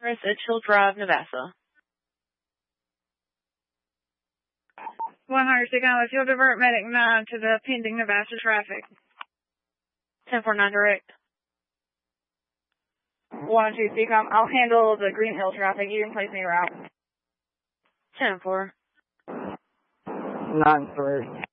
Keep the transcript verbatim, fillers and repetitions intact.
Chris Edgehill Drive, Navassa. one hundred six, if you'll divert Medic nine to the pending Navassa traffic. ten four nine direct. one two, C COM, I'll handle the Green Hill traffic. You can place me route. ten four. nine three.